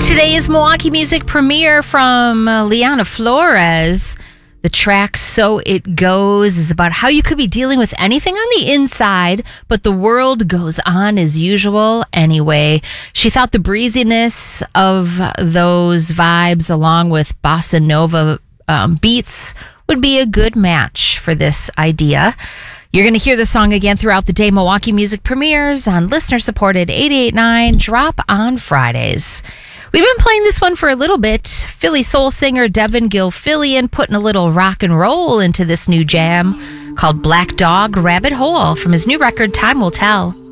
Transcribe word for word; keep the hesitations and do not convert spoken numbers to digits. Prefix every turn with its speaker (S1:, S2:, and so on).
S1: Today's Milwaukee Music premiere from uh, Liana Flores. The track So It Goes is about how you could be dealing with anything on the inside, but the world goes on as usual anyway. She thought the breeziness of those vibes along with bossa nova um, beats would be a good match for this idea. You're going to hear the song again throughout the day. Milwaukee Music premieres on listener-supported eighty-eight point nine Drop on Fridays. We've been playing this one for a little bit. Philly soul singer Devin Gilfillian putting a little rock and roll into this new jam called Black Dog Rabbit Hole from his new record, Time Will Tell.